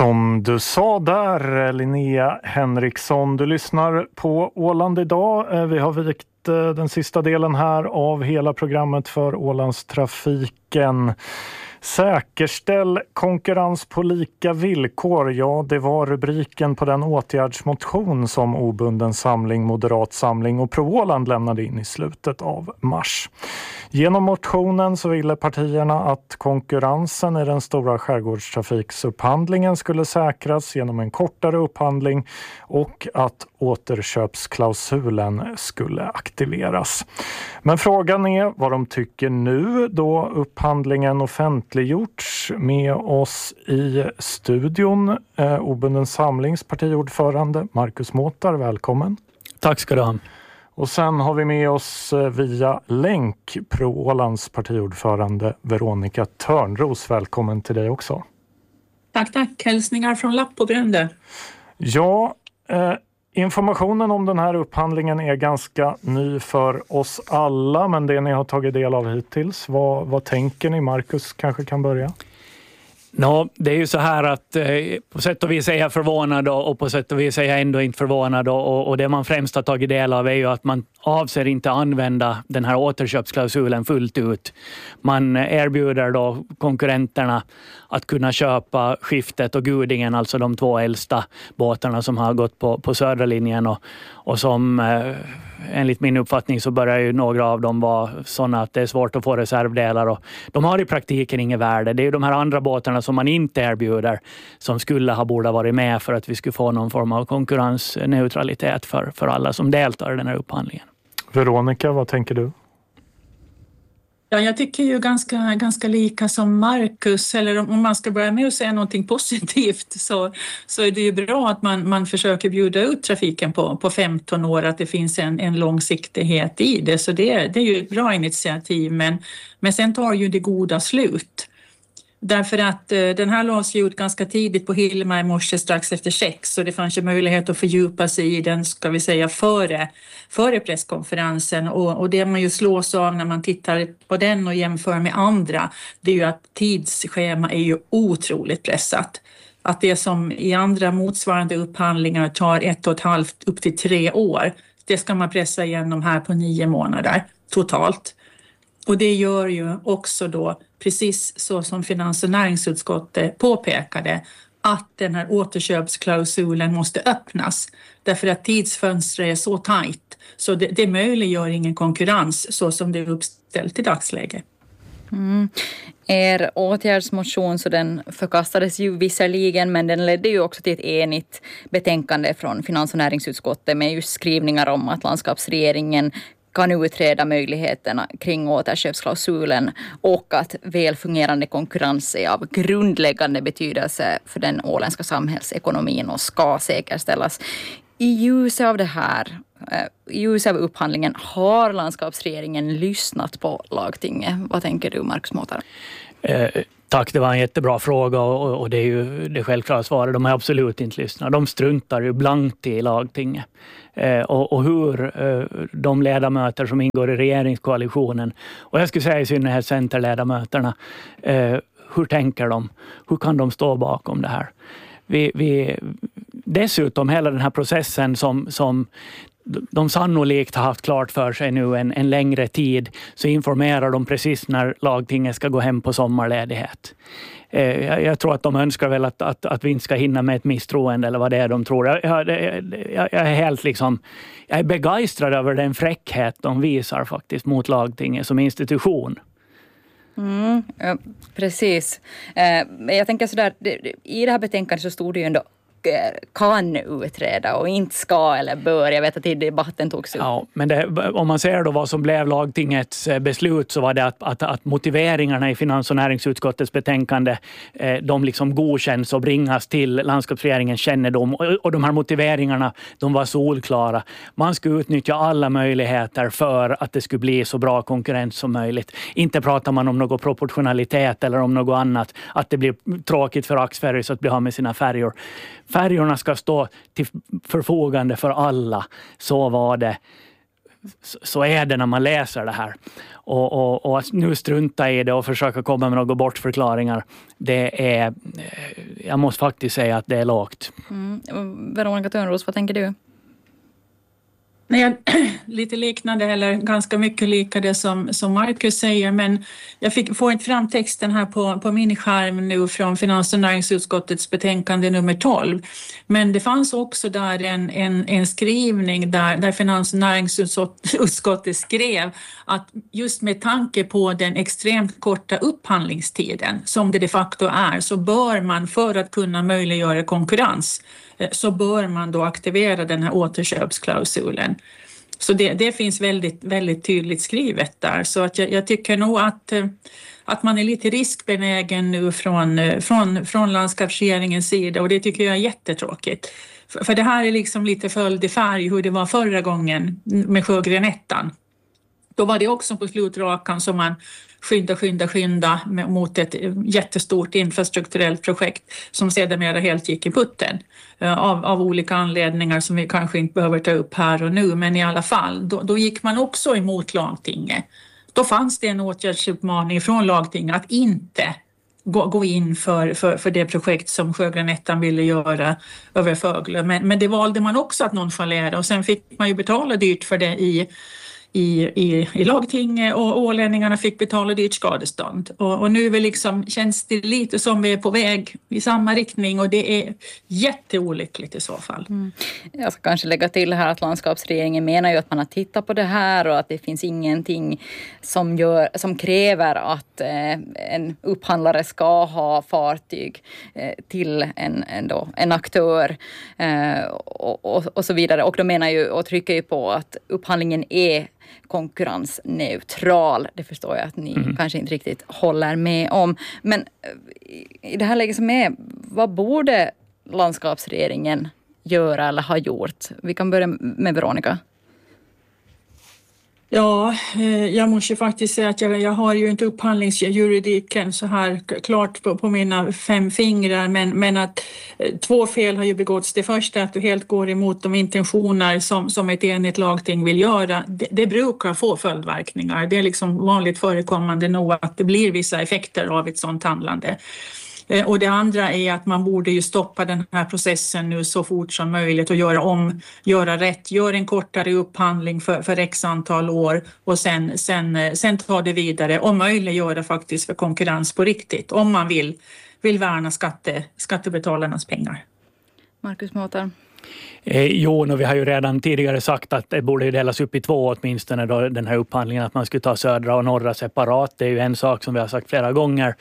Som du sa där, Linnea Henriksson, du lyssnar på Åland idag. Vi har vikt den sista delen här av hela programmet för Ålandstrafiken. Säkerställ konkurrens på lika villkor. Ja, det var rubriken på den åtgärdsmotion som Obunden samling, Moderat samling och Pro Åland lämnade in i slutet av mars. Genom motionen så ville partierna att konkurrensen i den stora skärgårdstrafiksupphandlingen skulle säkras genom en kortare upphandling och att återköpsklausulen skulle aktiveras. Men frågan är vad de tycker nu då upphandlingen offentliggjorts. Med oss i studion Obunden samlings partiordförande Marcus Måtar, välkommen. Tack ska du ha. Och sen har vi med oss via länk Pro Ålands partiordförande Veronica Törnros. Välkommen till dig också. Tack. Hälsningar från Lapp och Brände. Ja, informationen om den här upphandlingen är ganska ny för oss alla, men det ni har tagit del av hittills, vad tänker ni? Marcus kanske kan börja. Det är ju så här att på sätt och vis är jag förvånad och på sätt och vis är jag ändå inte förvånad och det man främst har tagit del av är ju att man avser inte använda den här återköpsklausulen fullt ut. Man erbjuder då konkurrenterna att kunna köpa Skiftet och Gudingen, alltså de två äldsta båtarna som har gått på södra linjen och som enligt min uppfattning så börjar ju några av dem vara sådana att det är svårt att få reservdelar och de har i praktiken inget värde. Det är ju de här andra båtarna som man inte erbjuder som borde varit med för att vi skulle få någon form av konkurrensneutralitet för alla som deltar i den här upphandlingen. Veronica, vad tänker du? Ja, jag tycker ju ganska lika som Marcus, eller om man ska börja med att säga någonting positivt så är det ju bra att man försöker bjuda ut trafiken på 15 år, att det finns en långsiktighet i det, så det är ju ett bra initiativ, men sen tar ju det goda slut. Därför att den här lades ju ut ganska tidigt på Hilma i morse strax efter 6, så det fanns ju möjlighet att fördjupa sig i den, ska vi säga, före presskonferensen. Och det man ju slås av när man tittar på den och jämför med andra, det är ju att tidsschema är ju otroligt pressat. Att det som i andra motsvarande upphandlingar tar 1,5 upp till 3 år, det ska man pressa igenom här på 9 månader totalt. Och det gör ju också då, precis så som finans- och näringsutskottet påpekade, att den här återköpsklausulen måste öppnas. Därför att tidsfönstret är så tajt så det möjliggör ingen konkurrens så som det är uppställt i dagsläget. Er åtgärdsmotion så den förkastades ju visserligen, men den ledde ju också till ett enigt betänkande från finans- och näringsutskottet med just skrivningar om att landskapsregeringen kan utreda möjligheterna kring återköpsklausulen och att välfungerande konkurrens är av grundläggande betydelse för den åländska samhällsekonomin och ska säkerställas. I ljuset av det här, i ljuset av upphandlingen, har landskapsregeringen lyssnat på lagtinget? Vad tänker du, Marcus Måtar? Tack, det var en jättebra fråga och det är ju det självklara svaret. De har absolut inte lyssnat. De struntar ju blankt i lagtinget. Och hur de ledamöter som ingår i regeringskoalitionen, och jag skulle säga i synnerhet centerledamöterna, hur tänker de? Hur kan de stå bakom det här? Dessutom hela den här processen som de sannolikt har haft klart för sig nu en längre tid, så informerar de precis när lagtinget ska gå hem på sommarledighet. Jag tror att de önskar väl att vi inte ska hinna med ett misstroende eller vad det är de tror. Jag är helt jag är begeistrad över den fräckhet de visar faktiskt mot lagtinget som institution. Ja, precis. Jag tänker sådär, i det här betänkandet så stod det ju ändå kan utreda och inte ska eller bör. Jag vet att i debatten togs upp. Ja, men om man ser då vad som blev lagtingets beslut, så var det att motiveringarna i finans- och näringsutskottets betänkande de godkänns och bringas till landskapsregeringens kännedom, och de här motiveringarna, de var solklara. Man skulle utnyttja alla möjligheter för att det skulle bli så bra konkurrens som möjligt. Inte pratar man om någon proportionalitet eller om något annat, att det blir tråkigt för Axferry så att bli av med sina färjor. Färjorna ska stå till förfogande för alla. Så var det. Så är det när man läser det här. Och att nu strunta i det och försöka komma med några bortförklaringar, det är jag måste faktiskt säga att det är lågt. Veronica Törnros, vad tänker du? Nej, lite liknande eller ganska mycket lika det som Marcus säger, men jag får inte fram texten här på min skärm nu från Finans- och näringsutskottets betänkande nummer 12. Men det fanns också där en skrivning där Finans- och näringsutskottet skrev att just med tanke på den extremt korta upphandlingstiden som det de facto är, så bör man för att kunna möjliggöra konkurrens så bör man då aktivera den här återköpsklausulen. Så det finns väldigt, väldigt tydligt skrivet där. Så att jag tycker nog att man är lite riskbenägen nu från landskapsregeringens sida, och det tycker jag är jättetråkigt. För det här är liksom lite följd i färg hur det var förra gången med Sjögren-ettan. Då var det också på slutrakan som man skynda mot ett jättestort infrastrukturellt projekt som sedermera helt gick i putten av olika anledningar som vi kanske inte behöver ta upp här och nu, men i alla fall, då gick man också emot lagtinget. Då fanns det en åtgärdsuppmaning från lagtinget att inte gå in för det projekt som Sjögren-ettan ville göra över Föglö, men det valde man också att nonchalera, och sen fick man ju betala dyrt för det i lagtinget, och ålänningarna fick betala dyrt skadestånd. Och nu känns det lite som vi är på väg i samma riktning, och det är jätteolyckligt i så fall. Jag ska kanske lägga till här att landskapsregeringen menar ju att man har tittat på det här och att det finns ingenting som kräver att en upphandlare ska ha fartyg till en aktör och så vidare. Och de menar ju och trycker ju på att upphandlingen är konkurrensneutral. Det förstår jag att ni kanske inte riktigt håller med om. Men i det här läget som är, vad borde landskapsregeringen göra eller ha gjort? Vi kan börja med Veronica. Ja, jag måste faktiskt säga att jag har ju inte upphandlingsjuridiken så här klart på mina 5 fingrar, men att 2 fel har ju begåtts. Det första är att du helt går emot de intentioner som ett enigt lagting vill göra. Det brukar få följdverkningar. Det är vanligt förekommande nog att det blir vissa effekter av ett sådant handlande. Och det andra är att man borde ju stoppa den här processen nu så fort som möjligt och göra rätt. Gör en kortare upphandling för x antal år och sen ta det vidare och möjliggöra faktiskt för konkurrens på riktigt om man vill värna skattebetalarnas pengar. Marcus Mårtar. Vi har ju redan tidigare sagt att det borde delas upp i 2 åtminstone då, den här upphandlingen, att man skulle ta södra och norra separat. Det är ju en sak som vi har sagt flera gånger.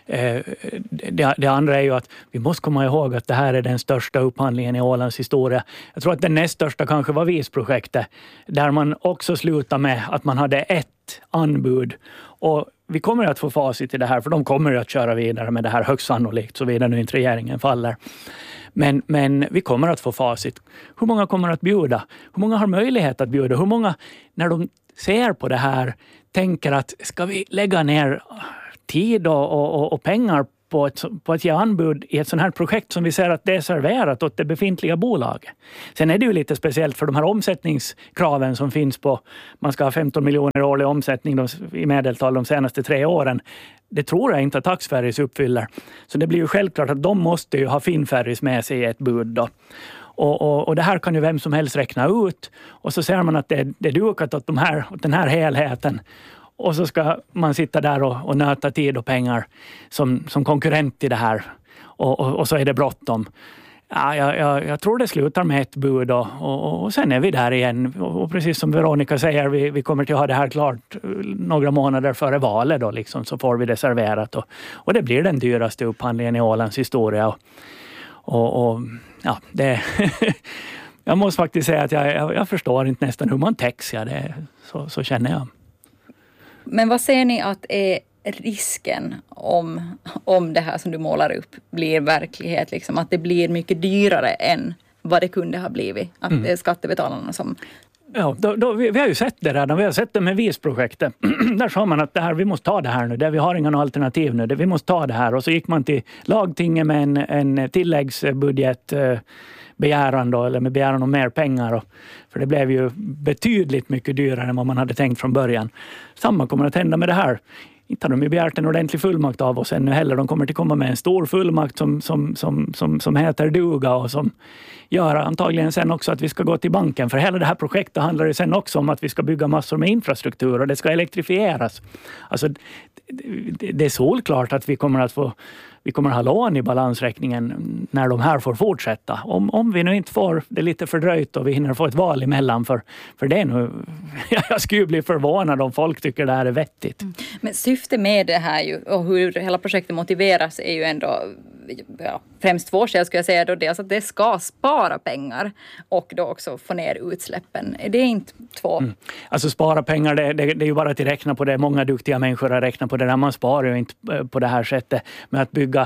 Det andra är ju att vi måste komma ihåg att det här är den största upphandlingen i Ålands historia. Jag tror att den näst största kanske var VIS-projektet, där man också slutar med att man hade ett anbud, och vi kommer att få facit i det här, för de kommer att köra vidare med det här högst sannolikt, så vidare nu inte regeringen faller. Men vi kommer att få facit. Hur många kommer att bjuda? Hur många har möjlighet att bjuda? Hur många, när de ser på det här, tänker att ska vi lägga ner tid och pengar på att ge anbud i ett sånt här projekt som vi ser att det är serverat åt det befintliga bolaget. Sen är det ju lite speciellt för de här omsättningskraven som finns på, man ska ha 15 miljoner årlig omsättning i medeltal de senaste 3 åren. Det tror jag inte att Taxferries uppfyller. Så det blir ju självklart att de måste ju ha Finnferries med sig i ett bud då. Och det här kan ju vem som helst räkna ut. Och så ser man att det är dukat åt den här helheten. Och så ska man sitta där och nöta tid och pengar som konkurrent i det här. Och så är det bråttom. Ja, jag tror det slutar med ett bud och sen är vi där igen. Och precis som Veronica säger, vi kommer till att ha det här klart några månader före valet då liksom, så får vi det serverat. Och det blir den dyraste upphandlingen i Ålands historia. Och ja, det jag måste faktiskt säga att jag förstår inte nästan hur man täcks. Så känner jag. Men vad ser ni att är risken om det här som du målar upp blir verklighet? Liksom, att det blir mycket dyrare än vad det kunde ha blivit? Att det är skattebetalarna som... Ja, vi har ju sett det redan. Vi har sett det med VIS-projektet. Där sa man att det här, vi måste ta det här nu. Vi har inga alternativ nu. Vi måste ta det här. Och så gick man till lagtinget med en tilläggsbudget begäran då, eller med begäran om mer pengar. För det blev ju betydligt mycket dyrare än vad man hade tänkt från början. Samma kommer att hända med det här. inte har de ju begärt en ordentlig fullmakt av oss ännu heller. De kommer att komma med en stor fullmakt som heter duga och som gör antagligen sen också att vi ska gå till banken. För hela det här projektet handlar ju sen också om att vi ska bygga massor med infrastruktur och det ska elektrifieras. Alltså, det är solklart att vi kommer att ha lån i balansräkningen när de här får fortsätta. Om vi nu inte får det lite fördröjt och vi hinner få ett val emellan. För det är nu, jag skulle bli förvånad om folk tycker det här är vettigt. Men syftet med det här ju, och hur hela projektet motiveras är ju ändå främst två skäl skulle jag säga. Då dels att det ska spara pengar och då också få ner utsläppen. Är det inte två? Alltså spara pengar, det är ju bara att räkna på det. Många duktiga människor har räknat på det där. Man sparar ju inte på det här sättet med att bygga.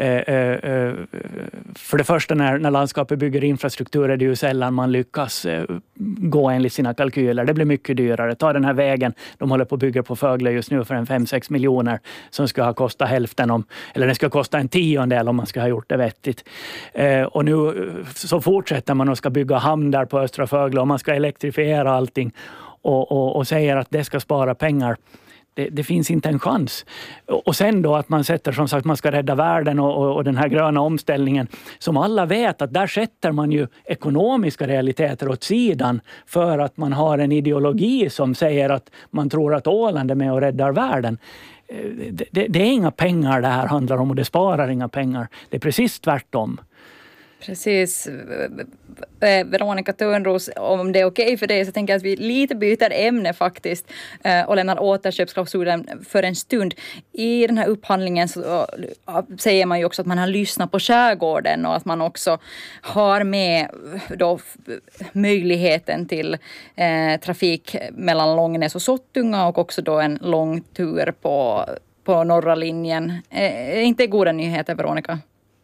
För det första när landskapet bygger infrastruktur är det ju sällan man lyckas gå enligt sina kalkyler. Det blir mycket dyrare. Ta den här vägen, de håller på att bygga på Fögle just nu för 5-6 miljoner som ska ha kostat hälften eller det ska kosta 1/10 om man ska ha gjort det vettigt. Och nu så fortsätter man och ska bygga hamn där på Östra Fögle och man ska elektrifiera allting och säger att det ska spara pengar. Det finns inte en chans. Och sen då att man sätter som sagt man ska rädda världen och den här gröna omställningen som alla vet att där sätter man ju ekonomiska realiteter åt sidan för att man har en ideologi som säger att man tror att Åland är med och räddar världen. Det är inga pengar det här handlar om och det sparar inga pengar. Det är precis tvärtom. Precis. Veronica Törnros, om det är okej för dig så tänker jag att vi lite byter ämne faktiskt och lämnar återköpsklausulen för en stund. I den här upphandlingen så säger man ju också att man har lyssnat på skärgården och att man också har med då möjligheten till trafik mellan Långnäs och Sottunga och också då en lång tur på norra linjen. Inte goda nyheter, Veronica?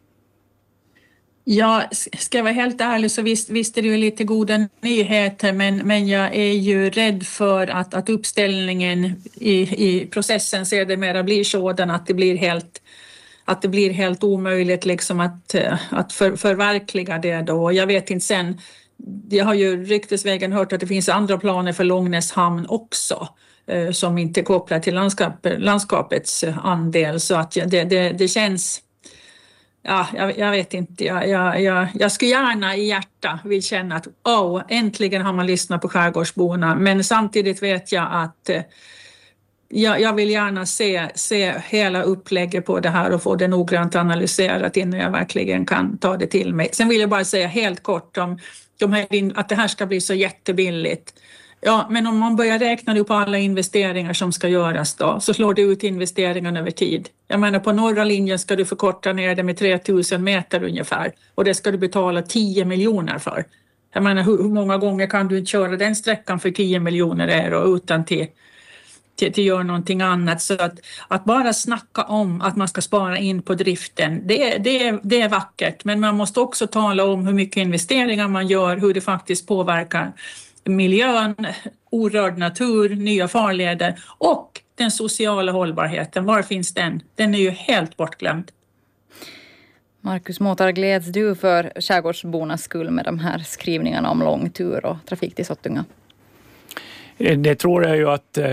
Ja, ska jag vara helt ärlig så visst är det ju lite goda nyheter men jag är ju rädd för att uppställningen i processen sedermera blir sådan att det blir helt omöjligt liksom att förverkliga det då. Jag vet inte sen, jag har ju ryktesvägen hört att det finns andra planer för Långnäs hamn också som inte är kopplat till landskapets andel så att det känns. Ja, jag vet inte. Jag skulle gärna i hjärta vill känna att äntligen har man lyssnat på skärgårdsborna. Men samtidigt vet jag att jag vill gärna se hela upplägget på det här och få det noggrant analyserat innan jag verkligen kan ta det till mig. Sen vill jag bara säga helt kort om att det här ska bli så jättebilligt. Ja, men om man börjar räkna på alla investeringar som ska göras då så slår det ut investeringarna över tid. Jag menar på norra linjen ska du förkorta ner det med 3000 meter ungefär och det ska du betala 10 miljoner för. Jag menar hur många gånger kan du inte köra den sträckan för 10 miljoner euro utan till göra någonting annat. Så att bara snacka om att man ska spara in på driften, det är vackert. Men man måste också tala om hur mycket investeringar man gör, hur det faktiskt påverkar miljön, orörd natur, nya farleder och den sociala hållbarheten. Var finns den? Den är ju helt bortglömd. Markus Måtar, gläds du för skärgårdsbornas skull med de här skrivningarna om lång tur och trafik till Sottunga? Det tror jag ju att